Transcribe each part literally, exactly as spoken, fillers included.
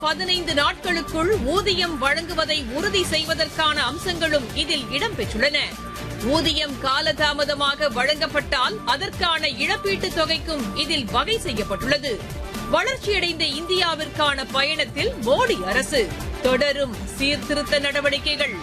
பதினைந்து நாட்களுக்குள் ஊதியம் வழங்குவதை உறுதி செய்வதற்கான அம்சங்களும் இதில் இடம்பெற்றுள்ளன. ஊதியம் காலதாமதமாக வழங்கப்பட்டால் அதற்கான இழப்பீட்டுத் தொகைக்கும் இதில் வகை செய்யப்பட்டுள்ளது. வளர்ச்சியடைந்த இந்தியாவிற்கான பயணத்தில் மோடி அரசு தொடரும் சீர்திருத்த நடவடிக்கைகள்.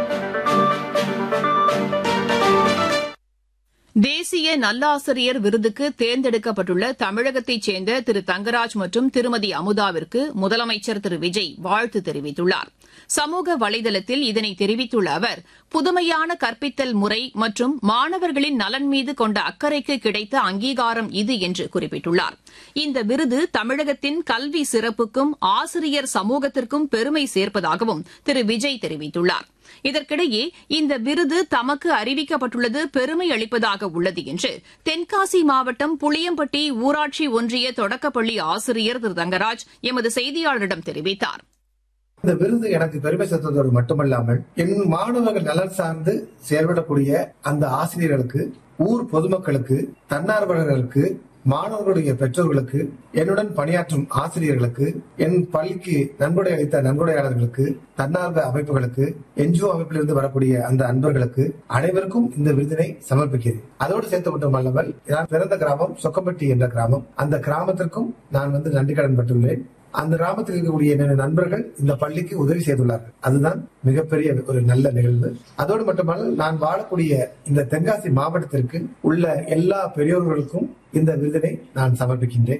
தேசிய நல்லாசிரியர் விருதுக்கு தேர்ந்தெடுக்கப்பட்டுள்ள தமிழகத்தைச் சேர்ந்த திரு தங்கராஜ் மற்றும் திருமதி அமுதாவிற்கு முதலமைச்சர் திரு விஜய் வாழ்த்து தெரிவித்துள்ளார். சமூக வலைதளத்தில் இதனை தெரிவித்துள்ள அவர், புதுமையான கற்பித்தல் முறை மற்றும் மாணவர்களின் நலன் மீது கொண்ட அக்கறைக்கு கிடைத்த அங்கீகாரம் இது என்று குறிப்பிட்டுள்ளார். இந்த விருது தமிழகத்தின் கல்வி சிறப்புக்கும் ஆசிரியர் சமூகத்திற்கும் பெருமை சேர்ப்பதாகவும் திரு விஜய் தெரிவித்துள்ளார். இதற்கிடையே இந்த விருது தமக்கு அறிவிக்கப்பட்டுள்ளது பெருமை அளிப்பதாக உள்ளது என்று தென்காசி மாவட்டம் புளியம்பட்டி ஊராட்சி ஒன்றிய தொடக்கப்பள்ளி ஆசிரியர் திரு தங்கராஜ் எமது செய்தியாளரிடம் தெரிவித்தார். இந்த விருது எனக்கு பெருமை சேர்த்ததோடு மட்டுமல்லாமல் என் மாணவர்கள் நலன் சார்ந்து செயல்படக்கூடிய அந்த ஆசிரியர்களுக்கு, ஊர் பொதுமக்களுக்கு, தன்னார்வலர்களுக்கு, மாணவர்களுடைய பெற்றோர்களுக்கு, என்னுடன் பணியாற்றும் ஆசிரியர்களுக்கு, என் பள்ளிக்கு நன்கொடை அளித்த நன்கொடையாளர்களுக்கு, தன்னார்வ அமைப்புகளுக்கு, என்ஜிஓ அமைப்பிலிருந்து வரக்கூடிய அந்த அன்பர்களுக்கு அனைவருக்கும் இந்த விருதினை சமர்ப்பிக்கிறேன். அதோடு சேர்த்து மட்டுமல்லாமல் நான் பிறந்த கிராமம் சொக்கம்பட்டி என்ற கிராமம். அந்த கிராமத்திற்கும் நான் வந்து நன்றி கடன் பட்டுள்ளேன். அந்த கிராமத்தில் இருக்கக்கூடிய என்னுடைய நண்பர்கள் இந்த பள்ளிக்கு உதவி செய்துள்ளார்கள். அதுதான் மிகப்பெரிய ஒரு நல்ல நிகழ்வு. அதோடு மட்டுமல்ல, நான் வாழக்கூடிய இந்த தென்காசி மாவட்டத்திற்கு உள்ள எல்லா பெரியோர்களுக்கும் இந்த விருதினை நான் சமர்ப்பிக்கின்றேன்.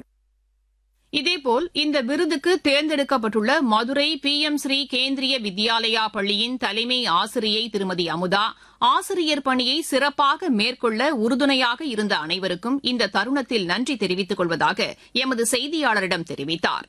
இதேபோல் இந்த விருதுக்கு தேர்ந்தெடுக்கப்பட்டுள்ள மதுரை பி எம் ஸ்ரீ கேந்திரிய வித்யாலயா பள்ளியின் தலைமை ஆசிரியை திருமதி அமுதா, ஆசிரியர் பணியை சிறப்பாக மேற்கொள்ள உறுதுணையாக இருந்த அனைவருக்கும் இந்த தருணத்தில் நன்றி தெரிவித்துக் கொள்வதாக எமது செய்தியாளரிடம் தெரிவித்தார்.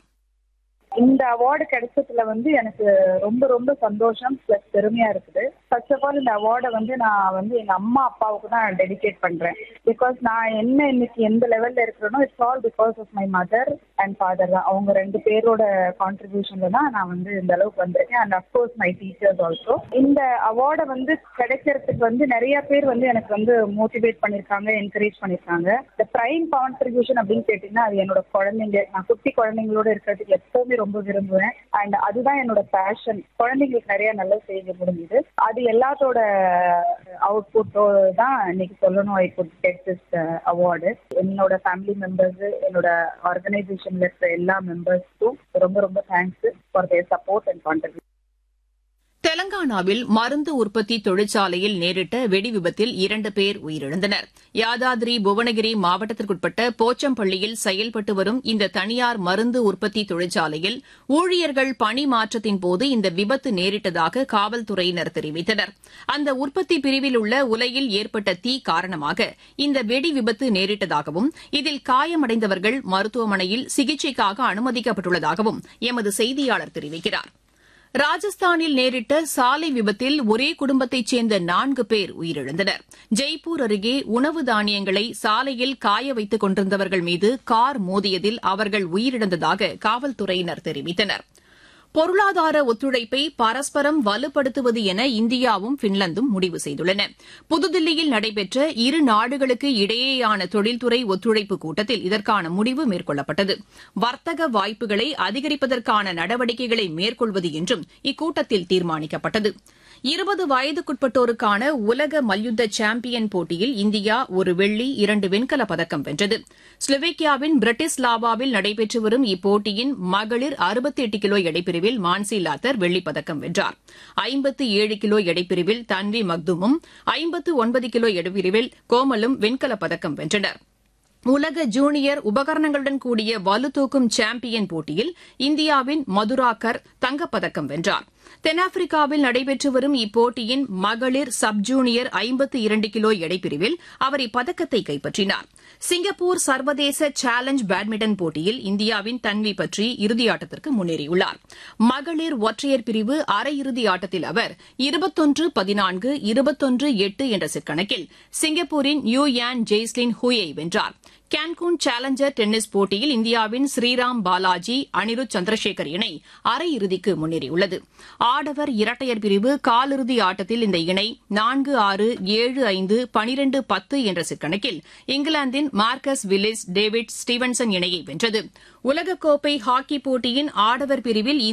இந்த அவார்டு கிடைச்சதுல வந்து எனக்கு ரொம்ப ரொம்ப சந்தோஷம் பிளஸ் பெருமையா இருக்குது. ஃபர்ஸ்ட் ஆஃப் ஆல் இந்த அவார்டை வந்து நான் வந்து எங்க அம்மா அப்பாவுக்கு தான் டெடிகேட் பண்றேன். பிகாஸ் நான் என்ன இன்னைக்கு எந்த லெவல்ல இருக்கிறேனோ it's all because of my mother and father தான். அவங்க ரெண்டு பேரோட கான்ட்ரிபியூஷன்ல தான் நான் வந்து இந்த அளவுக்கு வந்திருக்கேன். And of course my teachers also. இந்த அவார்டை வந்து கிடைக்கிறதுக்கு வந்து நிறைய பேர் வந்து எனக்கு வந்து மோட்டிவேட் பண்ணிருக்காங்க, என்கரேஜ் பண்ணிருக்காங்க. இந்த பிரைம் கான்ட்ரிபியூஷன் அப்படின்னு கேட்டீங்கன்னா அது என்னோட குழந்தைங்க. நான் குட்டி குழந்தைங்களோட இருக்கிறதுக்கு எப்பவுமே ரொம்ப விரும்புவேன். அண்ட் அதுதான் என்னோட பேஷன். குழந்தைங்களுக்கு நிறைய நல்ல செய்ய முடிஞ்சது. அது எல்லாத்தோட அவுட்புட்டோ தான் இன்னைக்கு சொல்லணும். I could get this award. என்னோட ஃபேமிலி மெம்பர்ஸ், என்னோட ஆர்கனைசேஷன்ல இருக்கிற எல்லா மெம்பர்ஸ்க்கும் ரொம்ப ரொம்ப thanks for their support and contribution. தெலங்கானாவில் மருந்து உற்பத்தி தொழிற்சாலையில் நேரிட்ட வெடி விபத்தில் இரண்டு பேர் உயிரிழந்தனர். யாதாதிரி புவனகிரி மாவட்டத்திற்குட்பட்ட போச்சம்பள்ளியில் செயல்பட்டு வரும் இந்த தனியார் மருந்து உற்பத்தி தொழிற்சாலையில் ஊழியர்கள் பணி மாற்றத்தின்போது இந்த விபத்து நேரிட்டதாக காவல்துறையினர் தெரிவித்தனர். அந்த உற்பத்தி பிரிவில் உள்ள உலையில் ஏற்பட்ட தீ காரணமாக இந்த வெடி விபத்து நேரிட்டதாகவும் இதில் காயமடைந்தவர்கள் மருத்துவமனையில் சிகிச்சைக்காக அனுமதிக்கப்பட்டுள்ளதாகவும் எமது செய்தியாளர் தெரிவிக்கிறார். ராஜஸ்தானில் நேரிட்ட சாலை விபத்தில் ஒரே குடும்பத்தைச் சேர்ந்த நான்கு பேர் உயிரிழந்தனர். ஜெய்ப்பூர் அருகே உணவு தானியங்களை சாலையில் காய வைத்துக் கொண்டிருந்தவர்கள் மீது கார் மோதியதில் அவர்கள் உயிரிழந்ததாக காவல்துறையினர் தெரிவித்தனர். பொருளாதார ஒத்துழைப்பை பரஸ்பரம் வலுப்படுத்துவது என இந்தியாவும் பின்லாந்தும் முடிவு செய்துள்ளன. புதுதில்லியில் நடைபெற்ற இரு நாடுகளுக்கு இடையேயான தொழில்துறை ஒத்துழைப்பு கூட்டத்தில் இதற்கான முடிவு மேற்கொள்ளப்பட்டது. வர்த்தக வாய்ப்புகளை அதிகரிப்பதற்கான நடவடிக்கைகளை மேற்கொள்வது என்றும் இக்கூட்டத்தில் தீர்மானிக்கப்பட்டது. இருபது வயதுக்குட்பட்டோருக்கான உலக மல்யுத்த சாம்பியன் போட்டியில் இந்தியா ஒரு வெள்ளி, இரண்டு வெண்கலப் பதக்கம் வென்றது. ஸ்லோவேக்கியாவின் பிரிட்டிஸ்லாவாவில் நடைபெற்று வரும் இப்போட்டியின் மகளிர் அறுபத்தி எட்டு கிலோ எடைப்பிரிவில் மான்சி லாத்தர் வெள்ளிப் பதக்கம் வென்றார். ஐம்பத்து ஏழு கிலோ எடைப்பிரிவில் தன்வி மக்துமும், ஐம்பத்து ஒன்பது கிலோ எடைப்பிரிவில் கோமலும் வெண்கலப் பதக்கம் வென்றனர். உலக ஜூனியர் உபகரணங்களுடன் கூடிய வலுதூக்கும் சாம்பியன் போட்டியில் இந்தியாவின் மதுராகர் தங்கப்பதக்கம் வென்றார். தென்னாப்பிரிக்காவில் நடைபெற்று வரும் இப்போட்டியின் மகளிர் சப் ஜூனியர் ஐம்பத்து இரண்டு கிலோ எடைப்பிரிவில் அவர் இப்பதக்கத்தை கைப்பற்றினார். சிங்கப்பூர் சர்வதேச சேலஞ்ச் பேட்மிண்டன் போட்டியில் இந்தியாவின் தன்வி பற்றி இறுதியாட்டத்திற்கு முன்னேறியுள்ளார். மகளிர் ஒற்றையர் பிரிவு அரையிறுதி ஆட்டத்தில் அவர் இருபத்தொன்று பதினான்கு, இருபத்தொன்று எட்டு என்ற செட் கணக்கில் சிங்கப்பூரின் யூ யான் ஜெய்ஸ்லின் ஹூயை வென்றார். கேன்கூன் சேலஞ்சர் டென்னிஸ் போட்டியில் இந்தியாவின் ஸ்ரீராம் பாலாஜி அனிருத் சந்திரசேகர் இணை அரையிறுதிக்கு முன்னேறியுள்ளது. ஆடவர் இரட்டையர் பிரிவு காலிறுதி ஆட்டத்தில் இந்த இணை நான்கு ஆறு ஏழு ஐந்து பனிரெண்டு பத்து என்ற செட் கணக்கில் இங்கிலாந்தின் மார்க்கஸ் வில்லிஸ் டேவிட் ஸ்டீவன்சன் இணையை வென்றது. உலகக்கோப்பை ஹாக்கிப் போட்டியின் ஆடவர் பிரிவில்